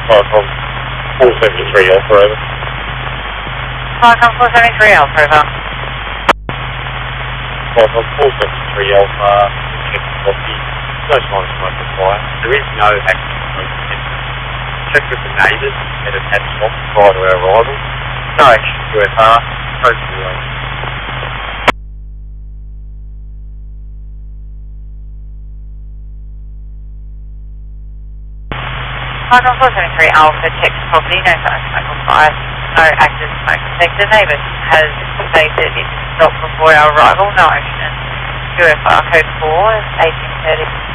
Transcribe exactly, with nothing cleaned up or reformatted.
Falcon four seventy-three Alpha, over. Falcon four seventy-three Alpha, over. Falcon four seventy-three Alpha, check copy. No sign of smoke required. There is no active smoke detected. Check with the neighbours that have had smoke prior to our arrival. No action to F R, code zero. Falcon four seventy-three Alpha, check property, no sign of smoke required. No active smoke detected. Neighbours has stated it stopped before our arrival. No action. Q F R code four, eighteen thirty.